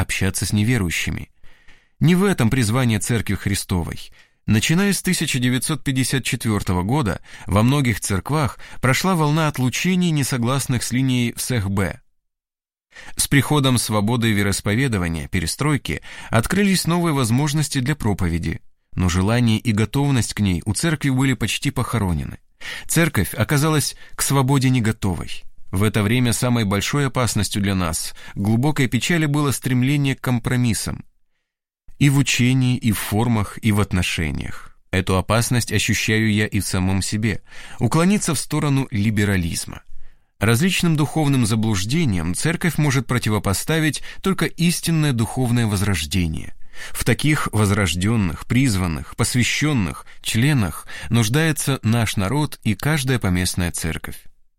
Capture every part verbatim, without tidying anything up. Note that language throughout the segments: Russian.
общаться с неверующими. Не в этом призвание Церкви Христовой. Начиная с тысяча девятьсот пятьдесят четвёртого года во многих церквах прошла волна отлучений, несогласных с линией ВСХБ. С приходом свободы вероисповедования, перестройки, открылись новые возможности для проповеди, но желание и готовность к ней у церкви были почти похоронены. Церковь оказалась к свободе не готовой. В это время самой большой опасностью для нас, глубокой печали, было стремление к компромиссам. И в учении, и в формах, и в отношениях. Эту опасность ощущаю я и в самом себе. Уклониться в сторону либерализма. Различным духовным заблуждениям церковь может противопоставить только истинное духовное возрождение. В таких возрожденных, призванных, посвященных членах нуждается наш народ и каждая поместная церковь.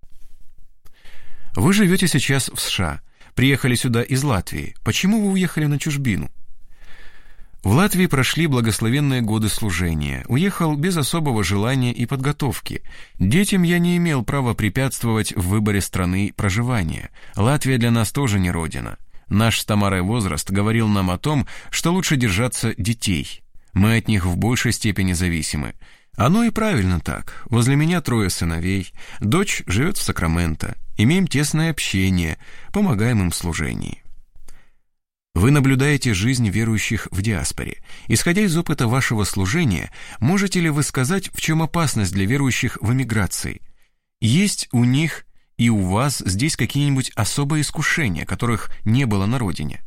Вы живете сейчас в США, приехали сюда из Латвии. Почему вы уехали на чужбину? В Латвии прошли благословенные годы служения. Уехал без особого желания и подготовки. Детям я не имел права препятствовать в выборе страны проживания. Латвия для нас тоже не родина. Наш с Тамарой возраст говорил нам о том, что лучше держаться детей. Мы от них в большей степени зависимы. Оно и правильно так. Возле меня трое сыновей. Дочь живет в Сакраменто. Имеем тесное общение, помогаем им в служении. Вы наблюдаете жизнь верующих в диаспоре. Исходя из опыта вашего служения, можете ли вы сказать, в чем опасность для верующих в эмиграции? Есть у них и у вас здесь какие-нибудь особые искушения, которых не было на родине?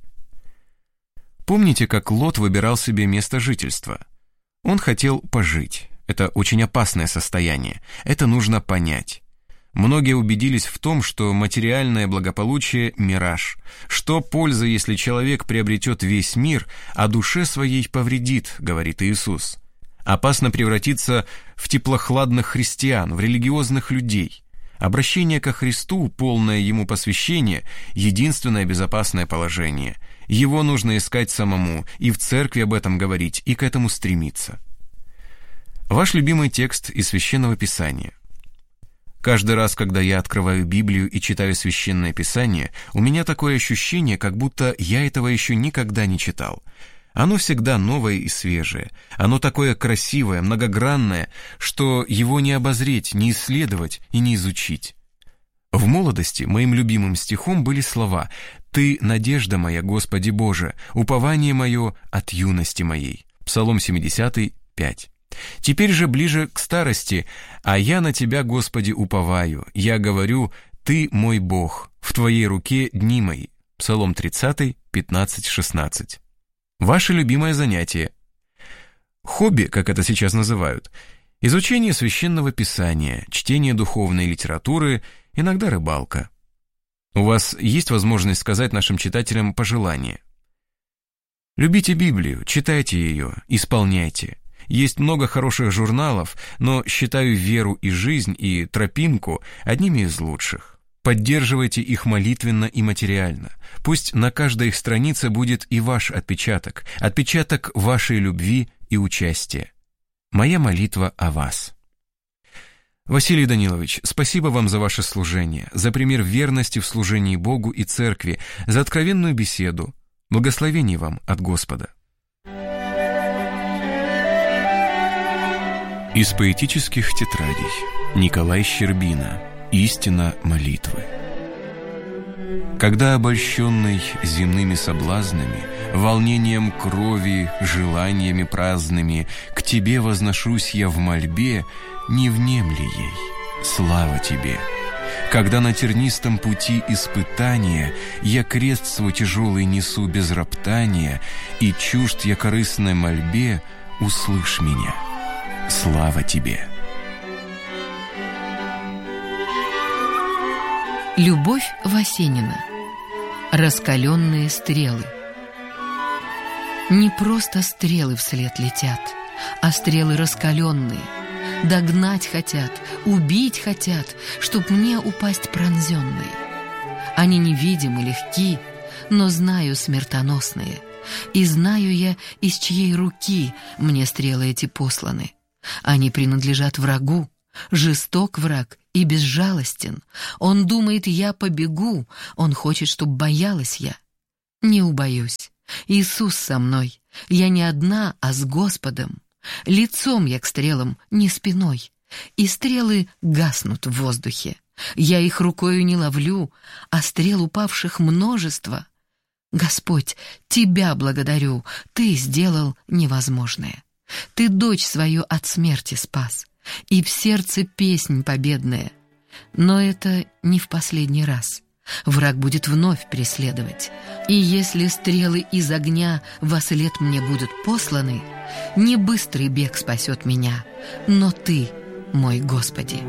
Помните, как Лот выбирал себе место жительства? Он хотел пожить. Это очень опасное состояние. Это нужно понять. Многие убедились в том, что материальное благополучие – мираж. Что польза, если человек приобретет весь мир, а душе своей повредит, говорит Иисус. Опасно превратиться в теплохладных христиан, в религиозных людей. Обращение ко Христу, полное Ему посвящение – единственное безопасное положение. Его нужно искать самому, и в церкви об этом говорить, и к этому стремиться. Ваш любимый текст из Священного Писания. Каждый раз, когда я открываю Библию и читаю Священное Писание, у меня такое ощущение, как будто я этого еще никогда не читал. Оно всегда новое и свежее. Оно такое красивое, многогранное, что его не обозреть, не исследовать и не изучить. В молодости моим любимым стихом были слова «Ты, надежда моя, Господи Боже, упование мое от юности моей». Псалом семидесятый, пять. Теперь же ближе к старости, а я на Тебя, Господи, уповаю. Я говорю, Ты мой Бог, в Твоей руке дни мои. Псалом тридцатый, пятнадцать, шестнадцать. Ваше любимое занятие. Хобби, как это сейчас называют. Изучение Священного Писания, чтение духовной литературы, иногда рыбалка. У вас есть возможность сказать нашим читателям пожелания. Любите Библию, читайте ее, исполняйте. Есть много хороших журналов, но считаю веру и жизнь и тропинку одними из лучших. Поддерживайте их молитвенно и материально. Пусть на каждой их странице будет и ваш отпечаток, отпечаток вашей любви и участия. Моя молитва о вас. Василий Данилович, спасибо вам за ваше служение, за пример верности в служении Богу и Церкви, за откровенную беседу. Благословений вам от Господа. Из поэтических тетрадей. Николай Щербина. Истина молитвы. Когда обольщенный земными соблазнами, волнением крови, желаниями праздными, к Тебе возношусь я в мольбе, не внемли ей, слава Тебе. Когда на тернистом пути испытания я крест свой тяжелый несу без роптания, и чужд я корыстной мольбе, услышь меня. Слава Тебе! Любовь Васенина. Раскаленные стрелы. Не просто стрелы вслед летят, а стрелы раскаленные. Догнать хотят, убить хотят, чтоб мне упасть пронзенной. Они невидимы, легки, но знаю смертоносные. И знаю я, из чьей руки мне стрелы эти посланы. Они принадлежат врагу. Жесток враг и безжалостен. Он думает, я побегу. Он хочет, чтоб боялась я. Не убоюсь. Иисус со мной. Я не одна, а с Господом. Лицом я к стрелам, не спиной. И стрелы гаснут в воздухе. Я их рукою не ловлю, а стрел упавших множество. Господь, Тебя благодарю, Ты сделал невозможное. Ты дочь свою от смерти спас, и в сердце песнь победная. Но это не в последний раз. Враг будет вновь преследовать. И если стрелы из огня во след мне будут посланы, не быстрый бег спасет меня, но Ты, мой Господи.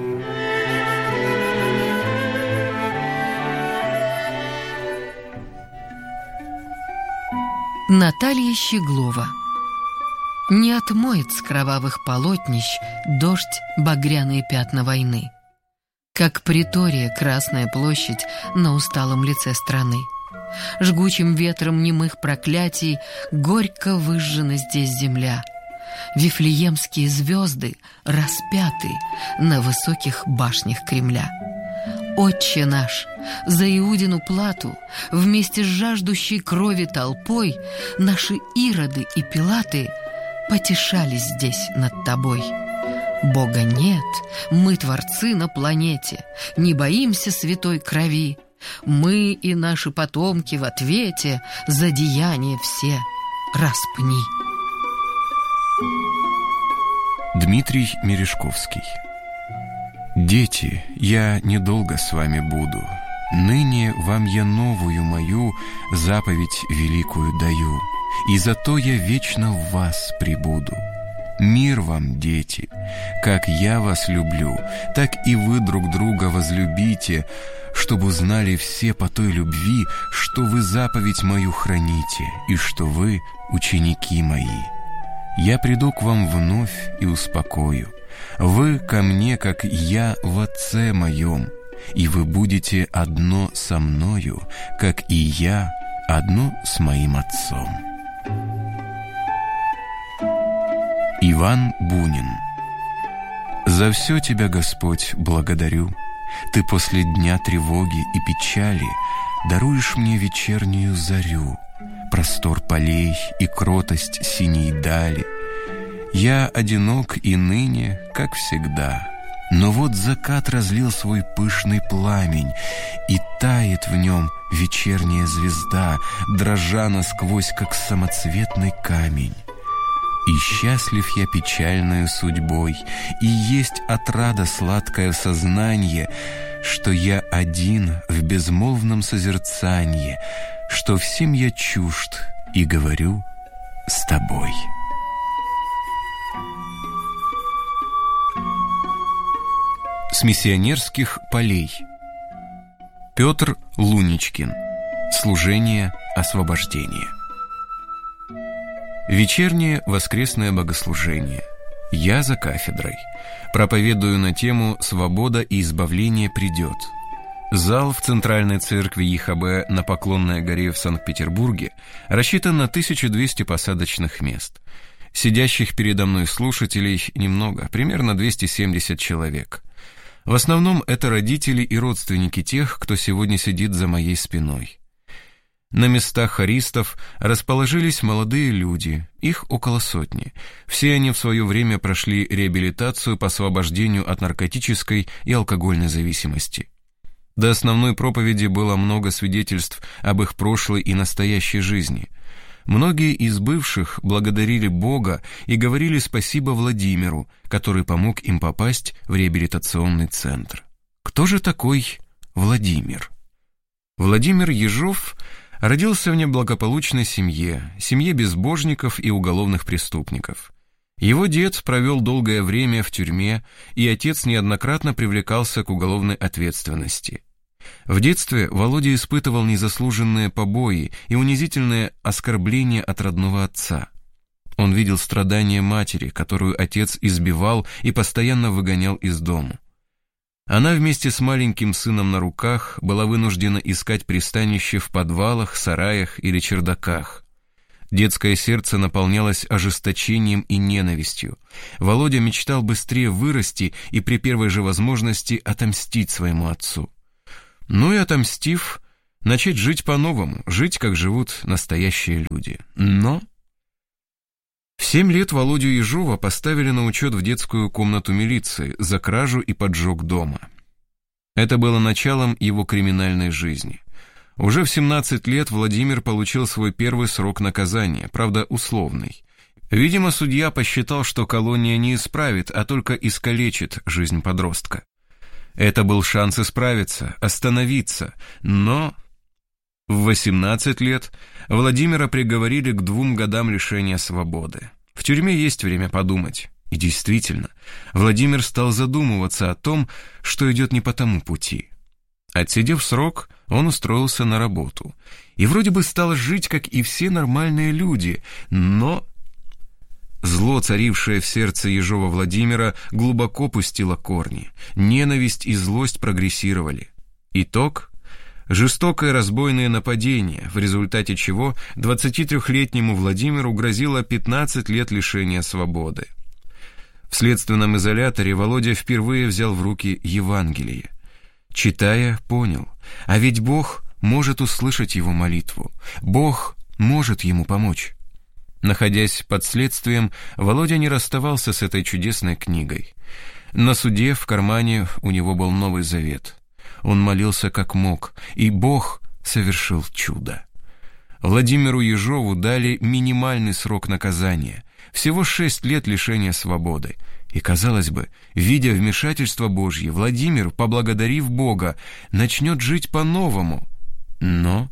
Наталья Щеглова. Не отмоет с кровавых полотнищ дождь багряные пятна войны. Как притория Красная площадь на усталом лице страны. Жгучим ветром немых проклятий горько выжжена здесь земля. Вифлеемские звезды распяты на высоких башнях Кремля. Отче наш, за Иудину плату, вместе с жаждущей крови толпой, наши Ироды и Пилаты потешались здесь над тобой. Бога нет, мы творцы на планете, не боимся святой крови. Мы и наши потомки в ответе за деяния все распни. Дмитрий Мережковский. Дети, я недолго с вами буду. Ныне вам я новую мою заповедь великую даю, и зато я вечно в вас пребуду. Мир вам, дети, как я вас люблю, так и вы друг друга возлюбите, чтобы узнали все по той любви, что вы заповедь мою храните, и что вы ученики мои. Я приду к вам вновь и успокою. Вы ко мне, как я в Отце моем, и вы будете одно со мною, как и я одно с моим Отцом. Иван Бунин. За все тебя, Господь, благодарю. Ты после дня тревоги и печали даруешь мне вечернюю зарю, простор полей и кротость синей дали. Я одинок и ныне, как всегда, но вот закат разлил свой пышный пламень, и тает в нем вечерняя звезда, дрожа насквозь, как самоцветный камень. И счастлив я печальною судьбой, и есть отрада сладкое сознание, что я один в безмолвном созерцании, что всем я чужд и говорю с тобой. С миссионерских полей. Петр Луничкин. Служение освобождения. Вечернее воскресное богослужение. Я за кафедрой. Проповедую на тему «Свобода и избавление придет». Зал в Центральной церкви ЕХБ на Поклонной горе в Санкт-Петербурге рассчитан на тысячу двести посадочных мест. Сидящих передо мной слушателей немного, примерно двести семьдесят человек. В основном это родители и родственники тех, кто сегодня сидит за моей спиной. На местах хористов расположились молодые люди, их около сотни. Все они в свое время прошли реабилитацию по освобождению от наркотической и алкогольной зависимости. До основной проповеди было много свидетельств об их прошлой и настоящей жизни. Многие из бывших благодарили Бога и говорили спасибо Владимиру, который помог им попасть в реабилитационный центр. Кто же такой Владимир? Владимир Ежов родился в неблагополучной семье, семье безбожников и уголовных преступников. Его дед провел долгое время в тюрьме, и отец неоднократно привлекался к уголовной ответственности. В детстве Володя испытывал незаслуженные побои и унизительное оскорбление от родного отца. Он видел страдания матери, которую отец избивал и постоянно выгонял из дома. Она вместе с маленьким сыном на руках была вынуждена искать пристанище в подвалах, сараях или чердаках. Детское сердце наполнялось ожесточением и ненавистью. Володя мечтал быстрее вырасти и при первой же возможности отомстить своему отцу. Ну и отомстив, начать жить по-новому, жить, как живут настоящие люди. Но в семь лет Володю Ежова поставили на учет в детскую комнату милиции за кражу и поджог дома. Это было началом его криминальной жизни. Уже в семнадцать лет Владимир получил свой первый срок наказания, правда условный. Видимо, судья посчитал, что колония не исправит, а только искалечит жизнь подростка. Это был шанс исправиться, остановиться, но в восемнадцать лет Владимира приговорили к двум годам лишения свободы. В тюрьме есть время подумать. И действительно, Владимир стал задумываться о том, что идет не по тому пути. Отсидев срок, он устроился на работу. И вроде бы стал жить, как и все нормальные люди, но зло, царившее в сердце Ежова Владимира, глубоко пустило корни. Ненависть и злость прогрессировали. Итог – жестокое разбойное нападение, в результате чего двадцатитрёхлетнему Владимиру грозило пятнадцать лет лишения свободы. В следственном изоляторе Володя впервые взял в руки Евангелие. Читая, понял, а ведь Бог может услышать его молитву. Бог может ему помочь. Находясь под следствием, Володя не расставался с этой чудесной книгой. На суде в кармане у него был Новый Завет. Он молился как мог, и Бог совершил чудо. Владимиру Ежову дали минимальный срок наказания, всего шесть лет лишения свободы. И, казалось бы, видя вмешательство Божье, Владимир, поблагодарив Бога, начнет жить по-новому. Но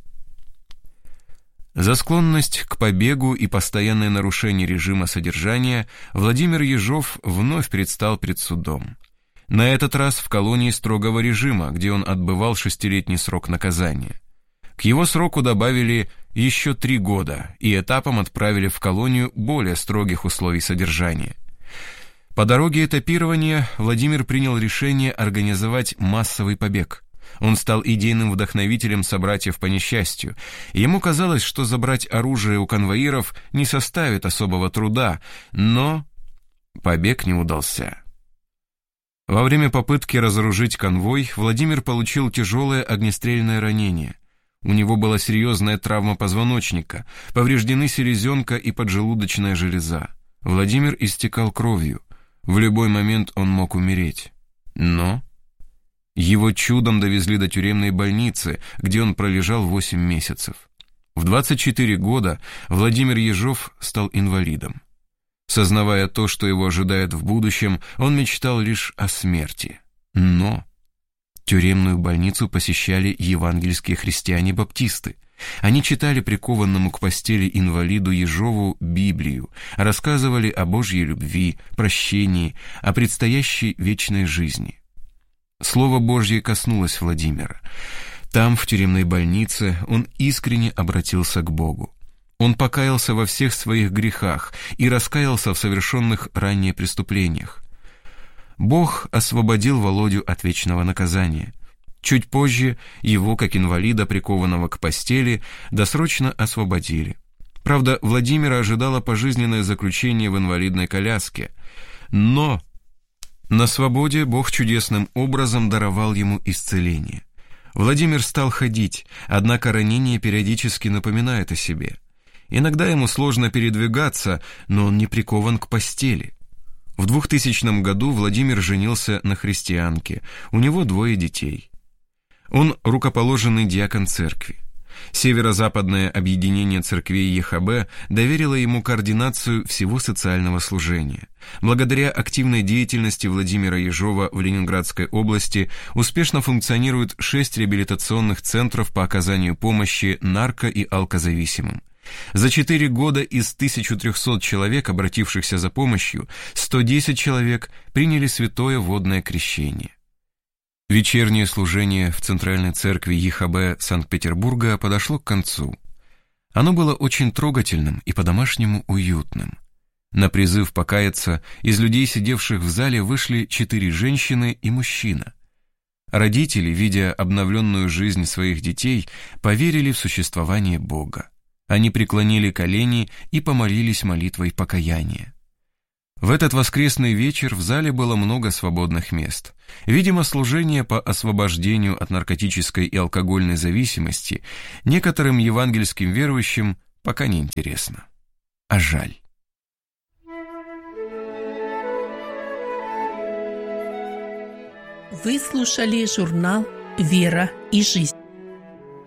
за склонность к побегу и постоянное нарушение режима содержания Владимир Ежов вновь предстал пред судом. На этот раз в колонии строгого режима, где он отбывал шестилетний срок наказания. К его сроку добавили еще три года и этапом отправили в колонию более строгих условий содержания. По дороге этапирования Владимир принял решение организовать массовый побег. Он стал идейным вдохновителем собратьев по несчастью. Ему казалось, что забрать оружие у конвоиров не составит особого труда, но побег не удался. Во время попытки разоружить конвой Владимир получил тяжелое огнестрельное ранение. У него была серьезная травма позвоночника, повреждены селезенка и поджелудочная железа. Владимир истекал кровью. В любой момент он мог умереть. Но его чудом довезли до тюремной больницы, где он пролежал восемь месяцев. В двадцать четыре года Владимир Ежов стал инвалидом. Сознавая то, что его ожидает в будущем, он мечтал лишь о смерти. Но тюремную больницу посещали евангельские христиане-баптисты. Они читали прикованному к постели инвалиду Ежову Библию, рассказывали о Божьей любви, прощении, о предстоящей вечной жизни. Слово Божье коснулось Владимира. Там, в тюремной больнице, он искренне обратился к Богу. Он покаялся во всех своих грехах и раскаялся в совершенных ранее преступлениях. Бог освободил Володю от вечного наказания. Чуть позже его, как инвалида, прикованного к постели, досрочно освободили. Правда, Владимира ожидало пожизненное заключение в инвалидной коляске. Но на свободе Бог чудесным образом даровал ему исцеление. Владимир стал ходить, однако ранение периодически напоминает о себе. Иногда ему сложно передвигаться, но он не прикован к постели. В двухтысячном году Владимир женился на христианке, у него двое детей. Он рукоположенный диакон церкви. Северо-западное объединение церквей ЕХБ доверило ему координацию всего социального служения. Благодаря активной деятельности Владимира Ежова в Ленинградской области успешно функционируют шесть реабилитационных центров по оказанию помощи нарко- и алкозависимым. За четыре года из тысячи трёхсот человек, обратившихся за помощью, сто десять человек приняли святое водное крещение. Вечернее служение в Центральной церкви ЕХБ Санкт-Петербурга подошло к концу. Оно было очень трогательным и по-домашнему уютным. На призыв покаяться из людей, сидевших в зале, вышли четыре женщины и мужчина. Родители, видя обновленную жизнь своих детей, поверили в существование Бога. Они преклонили колени и помолились молитвой покаяния. В этот воскресный вечер в зале было много свободных мест. Видимо, служение по освобождению от наркотической и алкогольной зависимости некоторым евангельским верующим пока не интересно. А жаль. Вы слушали журнал «Вера и жизнь».